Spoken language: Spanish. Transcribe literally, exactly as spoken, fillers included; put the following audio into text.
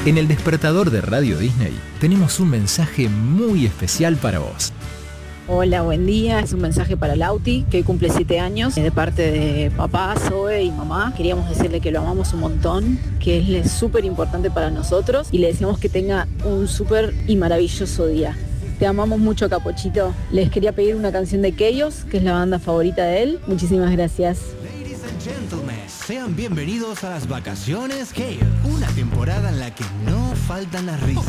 En el despertador de Radio Disney tenemos un mensaje muy especial para vos. Hola, buen día. Es un mensaje para Lauti, que hoy cumple siete años, de parte de papá, Zoe y mamá. Queríamos decirle que lo amamos un montón, que él es súper importante para nosotros y le deseamos que tenga un súper y maravilloso día. Te amamos mucho, Capochito. Les quería pedir una canción de Chaos, que es la banda favorita de él. Muchísimas gracias. Ladies and gentlemen, sean bienvenidos a las vacaciones Chaos, una temporada en la que no faltan las risas.